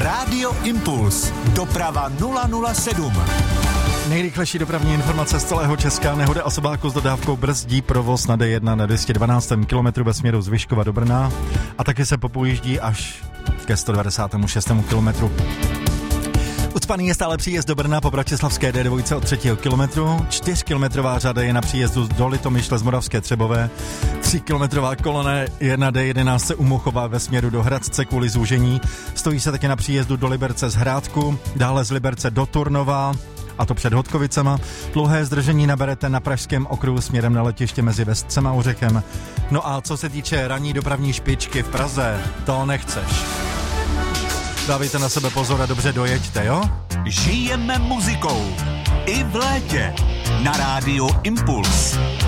Rádio Impuls. Doprava 007. Nejrychlejší dopravní informace z celého Česka. Nehoda osobáku s dodávkou brzdí provoz na D1 na 212. kilometru ve směru z Vyškova do Brna a taky se popojíždí až ke 196. kilometru. Ucpaný je stále příjezd do Brna po bratislavské D2 od 3. kilometru. 4kilometrová řada je na příjezdu do Litomyšle z Moravské Třebové. 3kilometrová kolona je na D11 u Mochova ve směru do Hradce kvůli zúžení. Stojí se také na příjezdu do Liberce z Hrádku, dále z Liberce do Turnova, a to před Hodkovicema. Dlouhé zdržení naberete na pražském okruhu směrem na letiště mezi Vestcem a Ořechem. No a co se týče ranní dopravní špičky v Praze, to nechceš. Dávejte na sebe pozor a dobře dojeďte, jo? Žijeme muzikou. I v létě. Na Rádiu Impuls.